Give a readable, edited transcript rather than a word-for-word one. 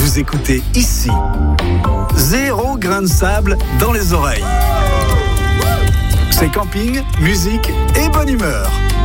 vous écoutez ici. 0 grain de sable dans les oreilles. C'est camping, musique et bonne humeur.